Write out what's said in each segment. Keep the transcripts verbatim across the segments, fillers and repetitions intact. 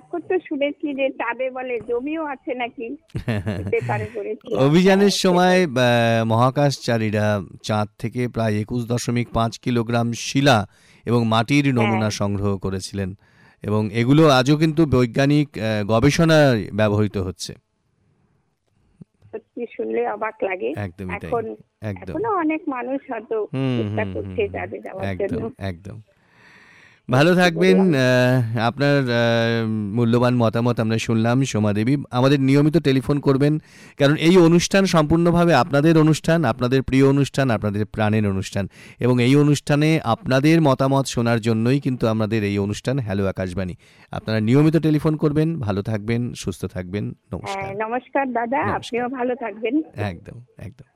এখন তো শুনেছি যে চাঁদে বলে জমিও আছে নাকি, পেপারে পড়েছি। অভিযানের সময় আহ, মহাকাশচারীরা চাঁদ থেকে প্রায় একুশ দশমিক পাঁচ কিলোগ্রাম শিলা এবং মাটির নমুনা সংগ্রহ করেছিলেন, এবং এগুলো আজও কিন্তু বৈজ্ঞানিক আহ, গবেষণায় ব্যবহৃত হচ্ছে। সত্যি শুনলে অবাক লাগে। একদমই তাই, এখন একদম। এখনো অনেক মানুষ হয়তো হুম চেষ্টা হুম করছে হুম, চাঁদে যাওয়ার একদম জন্য। একদম। ভালো কি থাকবেন। বললাম? আহ, আপনার আহ, মূল্যবান মতামত আমরা শুনলাম। সোমা দেবী, আমাদের নিয়মিত টেলিফোন করবেন, কারণ এই অনুষ্ঠান সম্পূর্ণভাবে আপনাদের অনুষ্ঠান, আপনাদের প্রিয় অনুষ্ঠান, আপনাদের প্রাণের অনুষ্ঠান, এবং এই অনুষ্ঠানে আপনাদের মতামত শোনার জন্যই কিন্তু আমাদের এই অনুষ্ঠান হ্যালো আকাশবাণী। আপনারা নিয়মিত টেলিফোন করবেন। ভালো থাকবেন, সুস্থ থাকবেন। হ্যাঁ, নমস্কার। নমস্কার দাদা, নমস্কার। আপনিও ভালো থাকবেন। একদম একদম।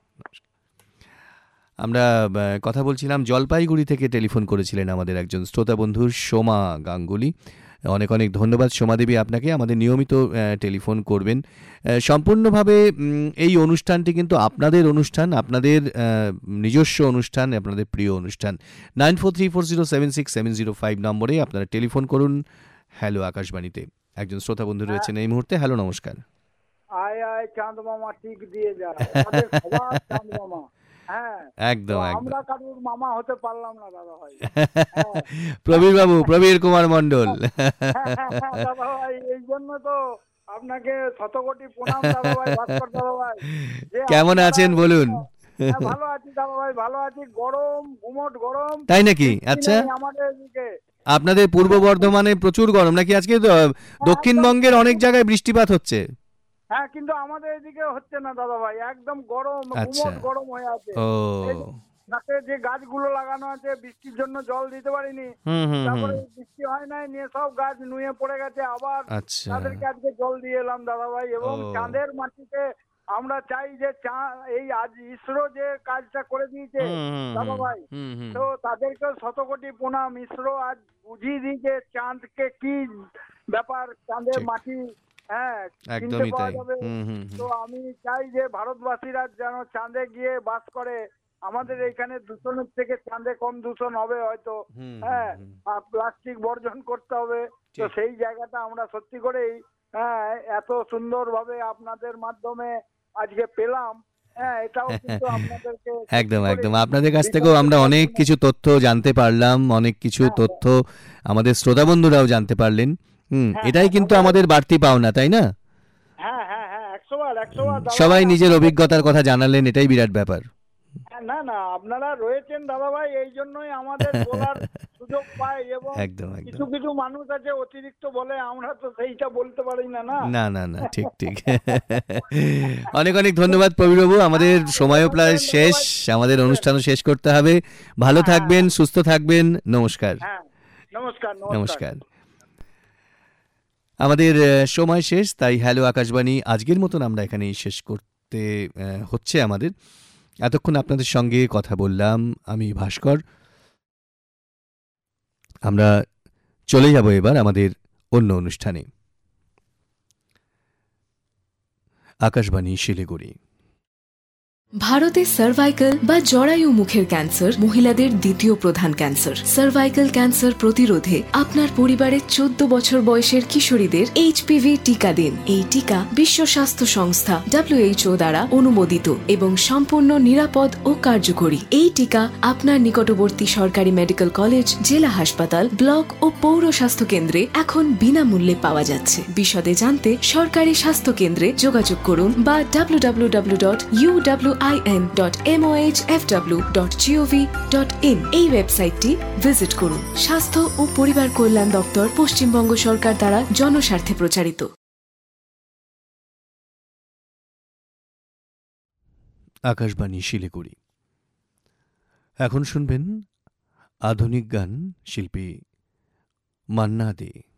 আমরা আহ, কথা বলছিলাম, জলপাইগুড়ি থেকে টেলিফোন করেছিলেন আমাদের একজন শ্রোতা বন্ধু সোমা গাঙ্গুলি। অনেক অনেক ধন্যবাদ সোমা দেবী আপনাকে। আমাদের নিয়মিত আহ, টেলিফোন করবেন। আহ, সম্পূর্ণভাবে উম, এই অনুষ্ঠানটি কিন্তু আপনাদের অনুষ্ঠান, আপনাদের আহ, নিজস্ব অনুষ্ঠান, আপনাদের প্রিয় অনুষ্ঠান। Nine four three four zero seven six seven zero five নম্বরে আপনারা টেলিফোন করুন হ্যালো আকাশবাণীতে। একজন শ্রোতা বন্ধু রয়েছেন এই মুহূর্তে। হ্যালো, নমস্কার। আয় আয় চাঁদ মামা টিক দিয়ে যায়, আমাদের সবার চাঁদ মামা। হ্যাঁ, তো একদম একদম। আমরা কারুর মামা হতে পারলাম না দাদা ভাই। প্রবীর বাবু, প্রবীর কুমার মণ্ডল। হ্যাঁ, হ্যাঁ, হ্যাঁ, দাদা ভাই, এই জন্য তো আপনাকে শতকোটি প্রণাম দাদা ভাই, ভাস্কর দাদা ভাই। যে কেমন আপনারা আছেন বলুন? হ্যাঁ, ভালো আছি দাদা ভাই, ভালো আছি। গরম, গুমট গরম। তাই নাকি? বৃষ্টি আচ্ছা, নেই আমাদের এদিকে। আপনাদের পূর্ব বর্ধমানে প্রচুর গরম নাকি? আজকে তো দক্ষিণবঙ্গের অনেক জায়গায় বৃষ্টিপাত হচ্ছে। হ্যাঁ, কিন্তু আমাদের এদিকে হচ্ছে না দাদা ভাই, একদম গরম, আচ্ছা। গুমট গরম হয়ে আছে। ও। এই সাথে যে গাছগুলো লাগানো আছে, বৃষ্টির জন্য জল দিতে পারিনি, হুম হুম হুম। তারপরে বৃষ্টি হয় নাই, নিয়ে সব গাছ নুয়ে পড়ে গেছে। আবার আচ্ছা। তাদেরকে আজকে জল দিয়ে এলাম দাদা ভাই। এবং ও। চাঁদের মাটিতে আমরা চাই যে চা- এই আজ ইসরো যে কাজটা করে দিয়েছে হুম হুম দাদা হুম ভাই, হুম হুম। তো তাদেরকে শতকোটি প্রণাম। ইসরো আজ বুঝিয়ে দিয়েছে চাঁদকে কি ব্যাপার, চাঁদের ঠিক। মাটি হ্যাঁ চিনতে একদমই পাওয়া তাই। যাবে। হুম হুম তো হুম। আমি চাই যে ভারতবাসীরা যেন চাঁদে গিয়ে বাস করে। আমাদের এখানে দূষণের থেকে চাঁদে কম দূষণ হবে হয়তো। হুম হুম হ্যাঁ, হুম। আর প্লাস্টিক বর্জন করতে হবে। তো ঠিক। সেই জায়গাটা আমরা সত্যি করেই হ্যাঁ এত সুন্দরভাবে আপনাদের মাধ্যমে আজকে পেলাম। হ্যাঁ, এটাও কিন্তু আপনাদেরকে একদম সত্যি একদম। করেই আপনাদের কাছ থেকেও কৃতজ্ঞ আমরা তার অনেক জন্য। কিছু তথ্য জানতে পারলাম, অনেক কিছু হ্যাঁ, তথ্য আমাদের শ্রোতা বন্ধুরাও জানতে পারলেন। হুম, হ্যাঁ, এটাই হ্যাঁ কিন্তু দাদা ভাই। আমাদের বাড়তি পাওনা, তাই না? হ্যাঁ, হ্যাঁ, হ্যাঁ, একশো বার একশো বার দাদা সবাই ভাই। নিজের আপনাদের অভিজ্ঞতার কথা জানালেন, এটাই বিরাট ব্যাপার। হ্যাঁ, না না, আপনারা রয়েছেন দাদা ভাই, এই জন্যই আমাদের বলার সুযোগ পাই। এবং একদম কিছু একদম। কিছু মানুষ আছে অতিরিক্ত বলে, আমরা তো সেইটা বলতে পারি না না। না না না, ঠিক ঠিক। অনেক অনেক ধন্যবাদ প্রবীরবাবু। আমাদের হ্যাঁ, ভালো সময়ও প্রায় থাকবেন দাদা শেষ, ভাই। আমাদের অনুষ্ঠানও শেষ করতে হবে। ভালো হ্যাঁ, হ্যাঁ, থাকবেন, হ্যাঁ, সুস্থ থাকবেন। নমস্কার। হ্যাঁ, নমস্কার নমস্কার। নমস্কার। আমাদের আহ, সময় শেষ, তাই হ্যালো আকাশবাণী আজকের মতন আমরা এখানেই শেষ করতে আহ, হচ্ছে আমাদের। এতক্ষণ আপনাদের সঙ্গে কথা বললাম আমি ভাস্কর। আমরা চলে যাব এবার আমাদের অন্য অনুষ্ঠানে। আকাশবাণী শিলিগুড়ি। ভারতে সার্ভাইকাল বা জরায়ু মুখের ক্যান্সার মহিলাদের দ্বিতীয় প্রধান ক্যান্সার। সার্ভাইকাল ক্যান্সার প্রতিরোধে আপনার পরিবারের চোদ্দ বছর বয়সের কিশোরীদের এইচপিভি টিকা দিন। এই টিকা বিশ্ব স্বাস্থ্য সংস্থা ডব্লিউএইচও দ্বারা অনুমোদিত এবং সম্পূর্ণ নিরাপদ ও কার্যকরী। এই টিকা আপনার নিকটবর্তী সরকারি মেডিকেল কলেজ, জেলা হাসপাতাল, ব্লক ও পৌর স্বাস্থ্য কেন্দ্রে এখন বিনামূল্যে পাওয়া যাচ্ছে। বিশদে জানতে সরকারি স্বাস্থ্য কেন্দ্রে যোগাযোগ করুন বা W W W dot U W I N dot M O H F W dot G O V dot in এই ওয়েবসাইটটি ভিজিট করুন। স্বাস্থ্য ও পরিবার কল্যাণ দপ্তর, পশ্চিমবঙ্গ সরকার দ্বারা জনস্বার্থে প্রচারিত। আকাশবাণী শিলিগুড়ি। এখন শুনবেন আধুনিক গান, শিল্পী মান্না দে।